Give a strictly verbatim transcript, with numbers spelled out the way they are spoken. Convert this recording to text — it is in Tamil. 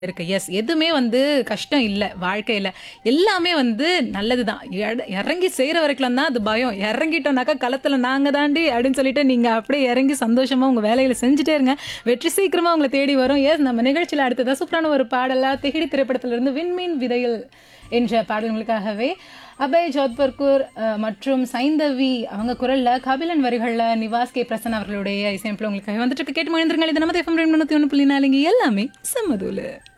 இருக்கு. எஸ். எதுவுமே வந்து கஷ்டம் இல்ல வாழ்க்கையில. எல்லாமே வந்து நல்லது தான். எட இறங்கி செய்ற வரைக்கும் தான் அது பயம். இறங்கிட்டோம்னாக்கா களத்துல நாங்க தாண்டி அப்படின்னு சொல்லிட்டு நீங்க அப்படியே இறங்கி சந்தோஷமா உங்க வேலைகள செஞ்சுட்டே இருங்க. வெற்றி சீக்கிரமா உங்கள தேடி வரும். எஸ் நம்ம நிகழ்ச்சியில அடுத்ததா சூப்பரான ஒரு பாடலா திகிடி திரைப்படத்திலிருந்து விண்மீன் விதையில் என்ற பாடல் உங்களுக்காகவே அபய் ஜோத்பர்கூர் அ, மற்றும் சைந்தவி அவங்க குரல்ல கபிலன் வரிகள்ல நிவாஸ் கே பிரசன் அவர்களுடைய இசையமைப்புல உங்களுக்காக வந்துட்டு இருக்கு. கேட்டு மகிழ்ந்துருங்கள். இது நமது எஃப்எம் ரெண்டு ஒன்று புள்ளி நாலுங்க எல்லாமே சம்மதூலு.